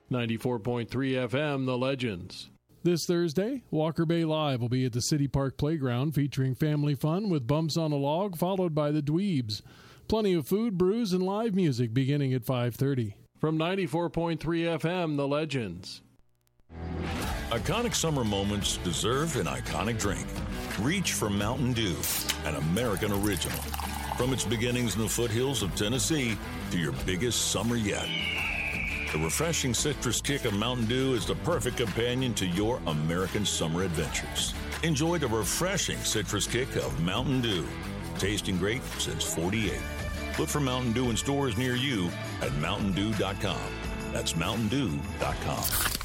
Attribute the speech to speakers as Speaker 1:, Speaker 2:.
Speaker 1: 94.3 FM, The Legends.
Speaker 2: This Thursday, Walker Bay Live will be at the City Park Playground featuring family fun with Bumps on a Log, followed by the Dweebs. Plenty of food, brews, and live music beginning at 5:30.
Speaker 1: From 94.3 FM, The Legends.
Speaker 3: Iconic summer moments deserve an iconic drink. Reach for Mountain Dew, an American original. From its beginnings in the foothills of Tennessee to your biggest summer yet. The refreshing citrus kick of Mountain Dew is the perfect companion to your American summer adventures. Enjoy the refreshing citrus kick of Mountain Dew. Tasting great since '48. Look for Mountain Dew in stores near you at mountaindew.com. That's mountaindew.com.